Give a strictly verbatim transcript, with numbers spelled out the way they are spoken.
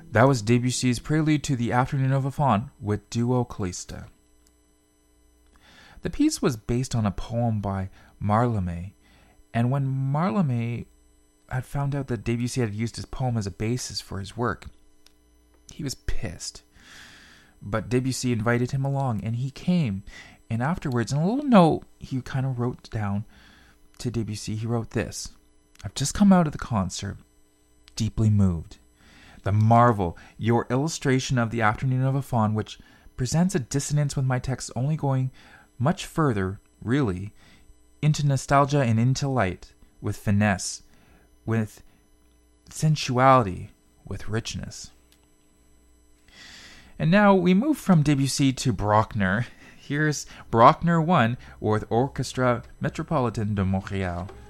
That was Debussy's prelude to the Afternoon of a Faun with Duo Callista. The piece was based on a poem by Mallarmé, and when Mallarmé had found out that Debussy had used his poem as a basis for his work, he was pissed. But Debussy invited him along, and he came. And afterwards, in a little note he kind of wrote down to Debussy, he wrote this: "I've just come out of the concert, deeply moved. The marvel, your illustration of the Afternoon of a Faun, which presents a dissonance with my text, only going much further, really, into nostalgia and into light, with finesse, with sensuality, with richness." And now we move from Debussy to Bruckner. Here's Bruckner one with Orchestra Metropolitan de Montréal.